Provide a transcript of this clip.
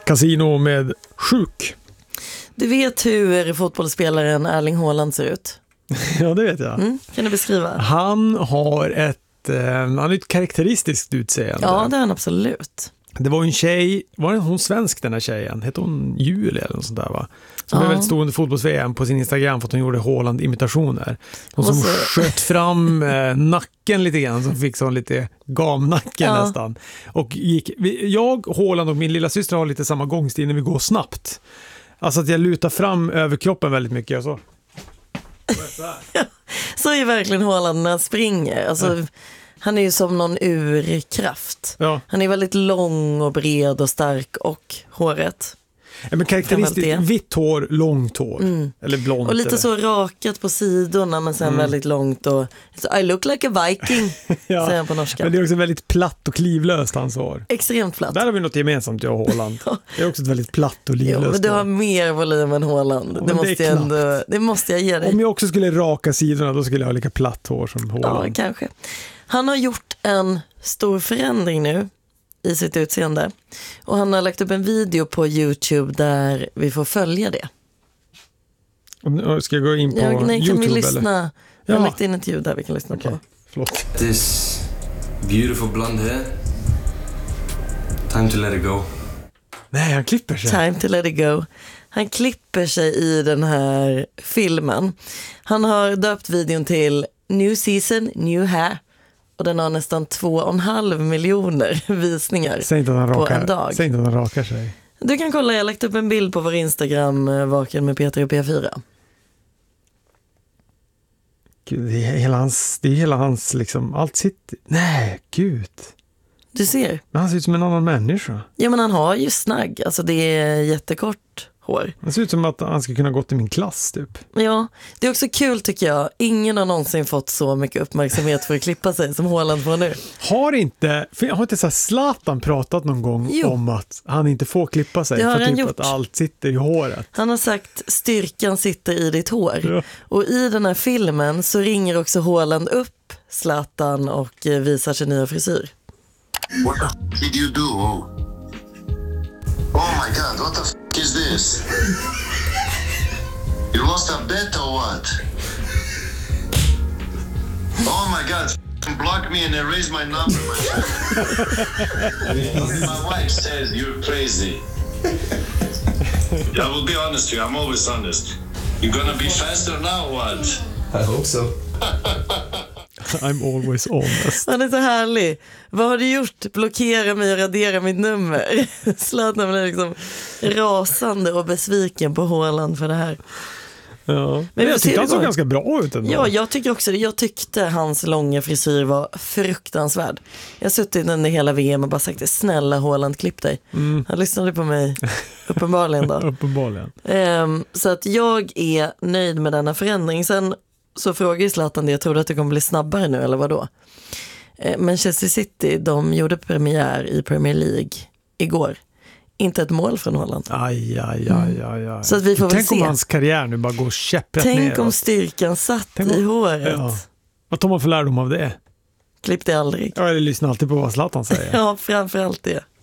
Casino med sjuk. Du vet hur fotbollsspelaren Erling Haaland ser ut? Ja, det vet jag. Kan du beskriva? Han har ett karaktäristiskt utseende. Ja, det är han absolut. Det var en tjej, var det hon svensk den här tjejen? Hette hon Julia eller något sånt där, va? Som blev väldigt stor under fotbolls-VM på sin Instagram för att hon gjorde Haaland-imitationer. Hon som sköt fram nacken lite grann, som fick sån lite gamnacken nästan. Och jag, Haaland och min lilla syster har lite samma gångstil när vi går snabbt. Alltså att jag lutar fram över kroppen väldigt mycket och så. Så är verkligen Haaland när han springer. Alltså, han är ju som någon urkraft. Ja. Han är väldigt lång och bred och stark, och håret. Ja, men karaktäristiskt vitt hår, långt hår. Eller blont. Och lite så rakat på sidorna, men sen väldigt långt. Och I look like a viking, säger han på norska. Men det är också väldigt platt och klivlöst, hans hår. Extremt platt. Där har vi något gemensamt, jag och Haaland. Det är också ett väldigt platt och livlöst. Jo, men du har mer volym än Haaland. Det måste jag ge dig. Om jag också skulle raka sidorna, då skulle jag ha lika platt hår som Haaland. Ja, kanske. Han har gjort en stor förändring nu i sitt utseende. Och han har lagt upp en video på YouTube där vi får följa det. Ska jag gå in på YouTube? Kan vi lyssna? Eller? Jag har lagt in ett ljud där vi kan lyssna på. Förlåt. This beautiful blonde hair. Time to let it go. Nej, han klipper sig. Time to let it go. Han klipper sig i den här filmen. Han har döpt videon till New Season, New Hair. Och den har nästan 2,5 miljoner visningar på en dag. Säg inte att han rakar sig. Du kan kolla, jag har lagt upp en bild på vår Instagram, Vaken med Peter och P4. Gud, det är hela hans liksom, allt sitt. Nej, gud. Du ser. Men han ser ut som en annan människa. Ja, men han har ju snagg. Alltså det är jättekort hår. Det ser ut som att han ska kunna gå till min klass typ. Ja, det är också kul tycker jag. Ingen har någonsin fått så mycket uppmärksamhet för att klippa sig som Haaland får nu. Har inte så här Zlatan pratat någon gång om att han inte får klippa sig för typ att allt sitter i håret? Han har sagt styrkan sitter i ditt hår. Ja. Och i den här filmen så ringer också Haaland upp Zlatan och visar sin nya frisyr. What the did you do? Oh my god, what the f*** is this? You lost a bet or what? Oh my god, block me and erase my number. My wife says you're crazy. I will be honest with you, I'm always honest. You're gonna be faster now, what? I hope so. I'm always honest. Han är så härlig. Vad har du gjort? Blockera mig och radera mitt nummer. Zlatan blir liksom rasande och besviken på Haaland för det här. Ja. Men jag tyckte han såg ganska bra ut ändå. Ja, jag tycker också det. Jag tyckte hans långa frisyr var fruktansvärd. Jag har suttit under hela VM och bara sagt, snälla Haaland, klipp dig. Han lyssnade på mig uppenbarligen då. Uppenbarligen. Så att jag är nöjd med denna förändring. Sen så frågar ju Zlatan det, jag tror att det kommer bli snabbare nu eller vadå? Manchester City, de gjorde premiär i Premier League igår. Inte ett mål från Haaland. Aj. Så att vi får väl se. Tänk om hans karriär nu bara går käpprätt ner. Tänk om styrkan satt i håret. Ja. Vad tar man för lärdom av det? Klipp det aldrig. Ja, eller lyssna alltid på vad Zlatan säger. Ja, framförallt det.